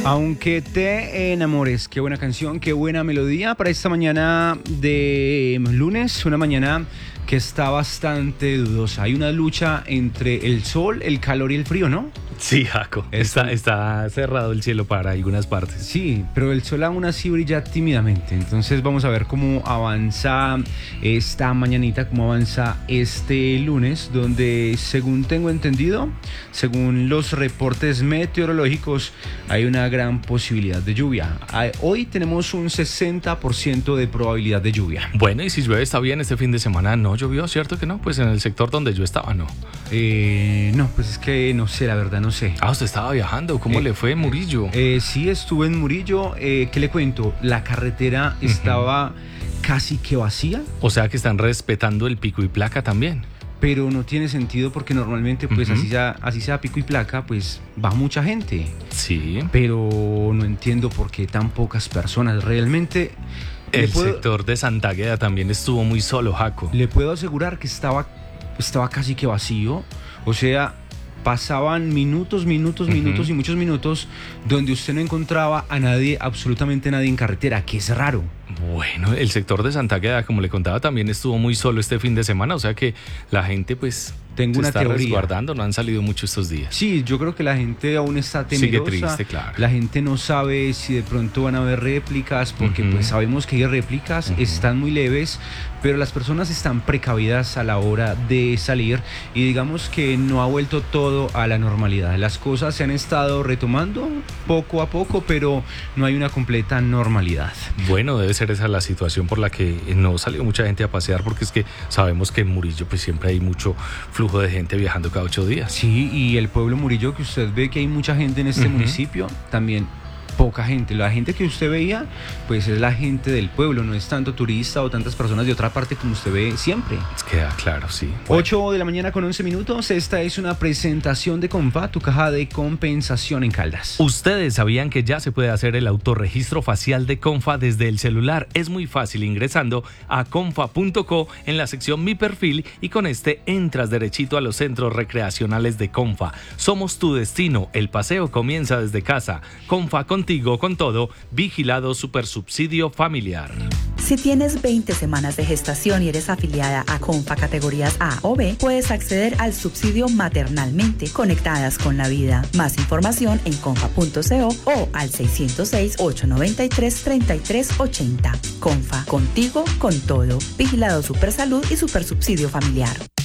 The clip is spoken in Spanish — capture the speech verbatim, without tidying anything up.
Aunque te enamores, qué buena canción, qué buena melodía para esta mañana de lunes, una mañana que está bastante dudosa. Hay una lucha entre el sol, el calor y el frío, ¿no? Sí, Jaco, está, está cerrado el cielo para algunas partes. Sí, pero el sol aún así brilla tímidamente. Entonces vamos a ver cómo avanza esta mañanita, cómo avanza este lunes, donde según tengo entendido, según los reportes meteorológicos, hay una gran posibilidad de lluvia. Hoy tenemos un sesenta por ciento de probabilidad de lluvia. Bueno, y si llueve está bien, este fin de semana no llovió, ¿cierto que no? Pues en el sector donde yo estaba, no. Eh, no, pues es que no sé, la verdad no sé. Ah, usted estaba viajando, ¿cómo eh, le fue en Murillo? Eh, sí, estuve en Murillo, eh, ¿qué le cuento? La carretera uh-huh. estaba casi que vacía. O sea que están respetando el pico y placa también. Pero no tiene sentido porque normalmente pues uh-huh. así sea, así sea pico y placa, pues va mucha gente. Sí. Pero no entiendo por qué tan pocas personas. Realmente... El puedo, sector de Santa Águeda también estuvo muy solo, Jaco. Le puedo asegurar que estaba, estaba casi que vacío. O sea, pasaban minutos, minutos, uh-huh. minutos y muchos minutos donde usted no encontraba a nadie, absolutamente nadie en carretera, que es raro. Bueno, el sector de Santa Águeda, como le contaba, también estuvo muy solo este fin de semana. O sea que la gente pues... Tengo se una está teoría. resguardando, no han salido mucho estos días. Sí, yo creo que la gente aún está temerosa. Sigue triste, claro. La gente no sabe si de pronto van a haber réplicas, porque uh-huh. pues sabemos que hay réplicas, uh-huh. están muy leves, pero las personas están precavidas a la hora de salir y digamos que no ha vuelto todo a la normalidad. Las cosas se han estado retomando poco a poco, pero no hay una completa normalidad. Bueno, debe ser esa la situación por la que no salió mucha gente a pasear, porque es que sabemos que en Murillo pues siempre hay mucho flujo de gente viajando cada ocho días. Sí, y el pueblo Murillo, que usted ve que hay mucha gente en este uh-huh. municipio, también poca gente. La gente que usted veía, pues es la gente del pueblo, no es tanto turista o tantas personas de otra parte como usted ve siempre. Queda claro, sí. Bueno. ocho de la mañana con once minutos, esta es una presentación de Comfa, tu caja de compensación en Caldas. ¿Ustedes sabían que ya se puede hacer el autorregistro facial de Comfa desde el celular? Es muy fácil ingresando a comfa punto co en la sección Mi Perfil y con este entras derechito a los centros recreacionales de Comfa. Somos tu destino, el paseo comienza desde casa. Comfa con Contigo con todo, vigilado Supersubsidio Familiar. Si tienes veinte semanas de gestación y eres afiliada a Comfa categorías A o B, puedes acceder al subsidio maternalmente conectadas con la vida. Más información en comfa punto co o al seiscientos seis, ochocientos noventa y tres, treinta y tres ochenta. Comfa, contigo con todo. Vigilado Supersalud y Supersubsidio Familiar.